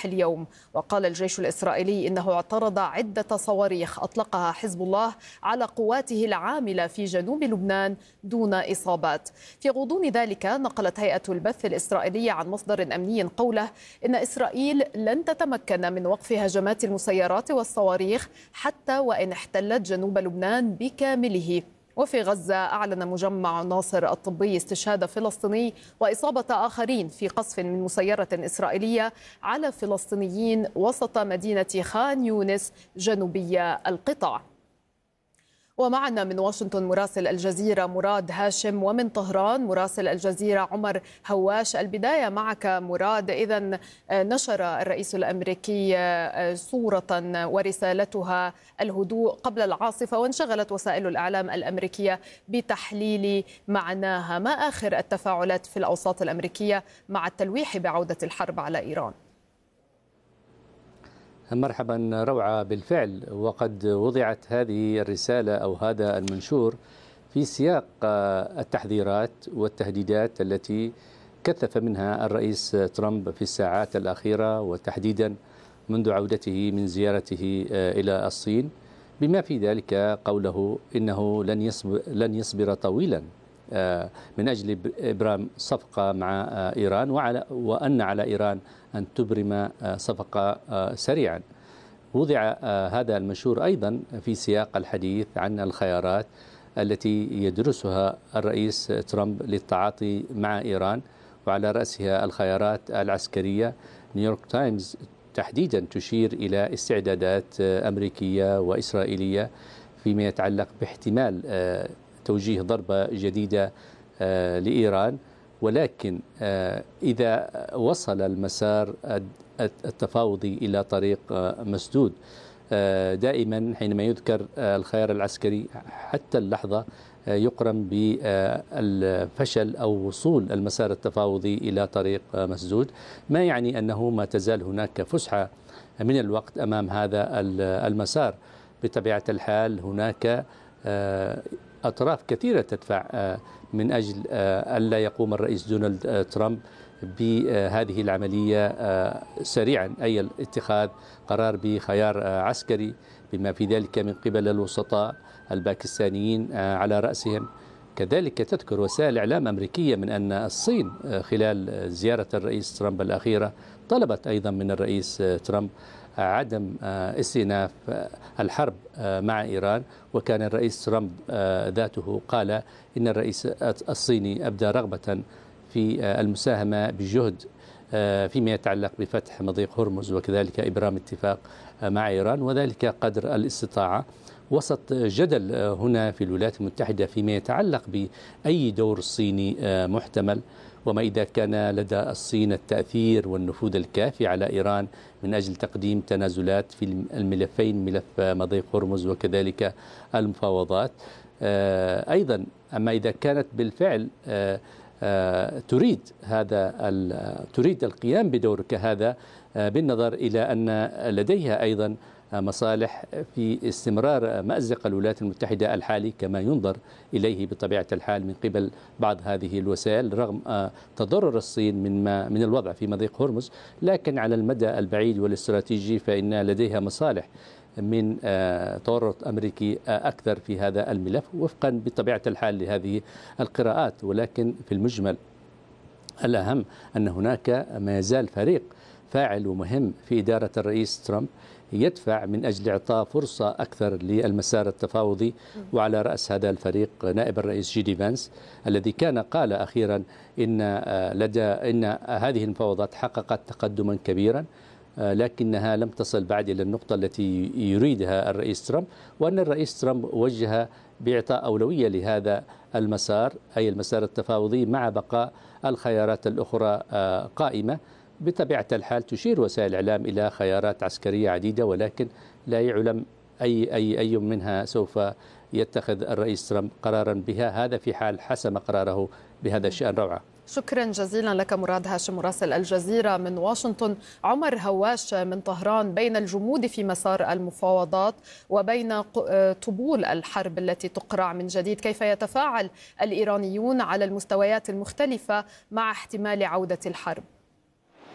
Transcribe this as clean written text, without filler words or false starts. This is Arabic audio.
صباح اليوم. وقال الجيش الإسرائيلي إنه اعترض عدة صواريخ أطلقها حزب الله على قواته العاملة في جنوب لبنان دون إصابات. في غضون ذلك نقلت هيئة البث الإسرائيلية عن مصدر أمني قوله إن إسرائيل لن تتمكن من وقف هجمات المسيرات والصواريخ حتى وإن احتلت جنوب لبنان بكامله. وفي غزة أعلن مجمع ناصر الطبي استشهاد فلسطيني وإصابة آخرين في قصف من مسيرة إسرائيلية على فلسطينيين وسط مدينة خان يونس جنوبي القطاع. ومعنا من واشنطن مراسل الجزيرة مراد هاشم، ومن طهران مراسل الجزيرة عمر هواش. البداية معك مراد. إذن نشر الرئيس الأمريكي صورة ورسالتها الهدوء قبل العاصفة، وانشغلت وسائل الإعلام الأمريكية بتحليل معناها. ما آخر التفاعلات في الأوساط الأمريكية مع التلويح بعودة الحرب على إيران؟ مرحبا روعة، بالفعل وقد وضعت هذه الرسالة أو هذا المنشور في سياق التحذيرات والتهديدات التي كثف منها الرئيس ترامب في الساعات الأخيرة، وتحديدا منذ عودته من زيارته إلى الصين، بما في ذلك قوله إنه لن يصبر طويلا من أجل إبرام صفقة مع إيران، وأن على إيران أن تبرم صفقة سريعا. وضع هذا المنشور أيضا في سياق الحديث عن الخيارات التي يدرسها الرئيس ترامب للتعاطي مع إيران، وعلى رأسها الخيارات العسكرية. نيويورك تايمز تحديدا تشير إلى استعدادات أمريكية وإسرائيلية فيما يتعلق باحتمال توجيه ضربة جديدة لإيران، ولكن إذا وصل المسار التفاوضي إلى طريق مسدود، دائما حينما يذكر الخيار العسكري حتى اللحظة يقرن بالفشل أو وصول المسار التفاوضي إلى طريق مسدود، ما يعني أنه ما تزال هناك فسحة من الوقت أمام هذا المسار. بطبيعة الحال هناك أطراف كثيرة تدفع من أجل ألا يقوم الرئيس دونالد ترامب بهذه العملية سريعا، أي اتخاذ قرار بخيار عسكري، بما في ذلك من قبل الوسطاء الباكستانيين على رأسهم. كذلك تذكر وسائل إعلام أمريكية من أن الصين خلال زيارة الرئيس ترامب الأخيرة طلبت أيضا من الرئيس ترامب عدم استئناف الحرب مع إيران، وكان الرئيس ترامب ذاته قال إن الرئيس الصيني أبدى رغبة في المساهمة بجهد فيما يتعلق بفتح مضيق هرمز وكذلك إبرام اتفاق مع إيران، وذلك قدر الاستطاعة، وسط جدل هنا في الولايات المتحدة فيما يتعلق بأي دور صيني محتمل، وما إذا كان لدى الصين التأثير والنفوذ الكافي على إيران من أجل تقديم تنازلات في الملفين، ملف مضيق هرمز وكذلك المفاوضات. أيضا أما إذا كانت بالفعل تريد القيام بدور كهذا، بالنظر إلى أن لديها أيضا مصالح في استمرار مأزق الولايات المتحدة الحالي كما ينظر إليه بطبيعة الحال من قبل بعض هذه الوسائل، رغم تضرر الصين من الوضع في مضيق هرمز، لكن على المدى البعيد والاستراتيجي فإن لديها مصالح من تورط أمريكي أكثر في هذا الملف وفقا بطبيعة الحال لهذه القراءات. ولكن في المجمل الأهم أن هناك ما يزال فريق فاعل ومهم في إدارة الرئيس ترامب يدفع من أجل إعطاء فرصة أكثر للمسار التفاوضي، وعلى رأس هذا الفريق نائب الرئيس جي دي فانس الذي كان قال أخيرا إن هذه المفاوضات حققت تقدما كبيرا، لكنها لم تصل بعد إلى النقطة التي يريدها الرئيس ترامب، وأن الرئيس ترامب وجه بإعطاء أولوية لهذا المسار، أي المسار التفاوضي، مع بقاء الخيارات الأخرى قائمة. بطبيعة الحال تشير وسائل الإعلام إلى خيارات عسكرية عديدة، ولكن لا يعلم أي منها سوف يتخذ الرئيس ترامب قرارا بها، هذا في حال حسم قراره بهذا الشأن. روعة، شكرا جزيلا لك مراد هاشم مراسل الجزيرة من واشنطن. عمر هواش من طهران. بين الجمود في مسار المفاوضات وبين طبول الحرب التي تقرع من جديد، كيف يتفاعل الإيرانيون على المستويات المختلفة مع احتمال عودة الحرب؟